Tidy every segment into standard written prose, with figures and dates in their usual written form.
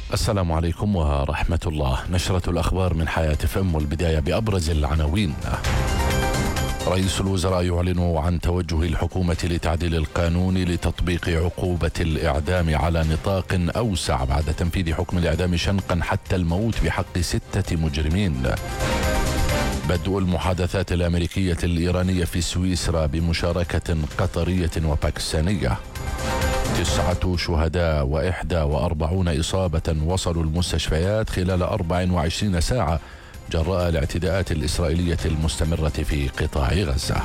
السلام عليكم ورحمة الله. نشرة الأخبار من حياة FM، والبداية بأبرز العناوين. رئيس الوزراء يعلن عن توجه الحكومة لتعديل القانون لتطبيق عقوبة الإعدام على نطاق أوسع بعد تنفيذ حكم الإعدام شنقا حتى الموت بحق 6 مجرمين. بدء المحادثات الأمريكية الإيرانية في سويسرا بمشاركة قطرية وباكستانية. 9 شهداء و41 إصابة وصلوا المستشفيات خلال 24 ساعة جراء الاعتداءات الإسرائيلية المستمرة في قطاع غزة.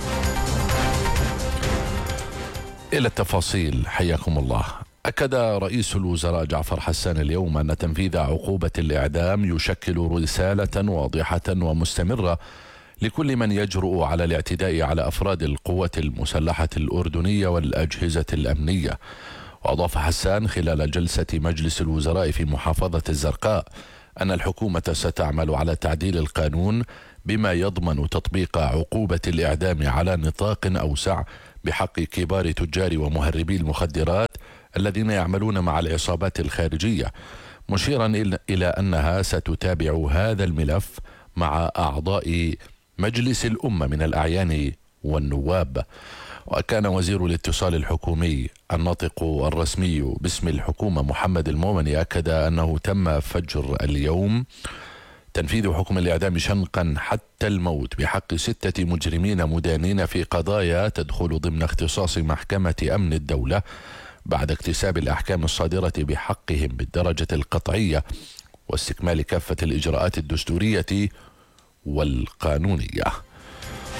إلى التفاصيل، حياكم الله. أكد رئيس الوزراء جعفر حسان اليوم أن تنفيذ عقوبة الإعدام يشكل رسالة واضحة ومستمرة لكل من يجرؤ على الاعتداء على أفراد القوات المسلحة الأردنية والأجهزة الأمنية. وأضاف حسان خلال جلسة مجلس الوزراء في محافظة الزرقاء أن الحكومة ستعمل على تعديل القانون بما يضمن تطبيق عقوبة الإعدام على نطاق أوسع بحق كبار تجار ومهربي المخدرات الذين يعملون مع العصابات الخارجية، مشيرا إلى أنها ستتابع هذا الملف مع أعضاء مجلس الأمة من الأعيان والنواب. وكان وزير الاتصال الحكومي الناطق الرسمي باسم الحكومة محمد المومني أكد أنه تم فجر اليوم تنفيذ حكم الإعدام شنقا حتى الموت بحق 6 مجرمين مدانين في قضايا تدخل ضمن اختصاص محكمة أمن الدولة بعد اكتساب الأحكام الصادرة بحقهم بالدرجة القطعية واستكمال كافة الإجراءات الدستورية والقانونية.